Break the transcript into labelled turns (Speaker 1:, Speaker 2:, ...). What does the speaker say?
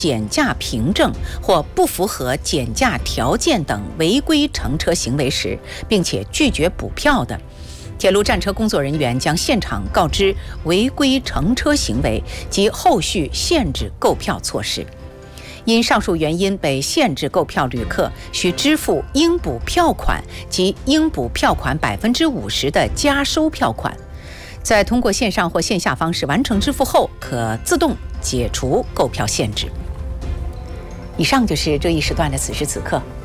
Speaker 1: 减价凭证或不符合减价条件等违规乘车行为时，并且拒绝补票的，铁路站车工作人员将现场告知违规乘车行为及后续限制购票措施。因上述原因被限制购票旅客需支付应补票款及应补票款50%的加收票款，在通过线上或线下方式完成支付后，可自动解除购票限制。以上就是这一时段的此时此刻，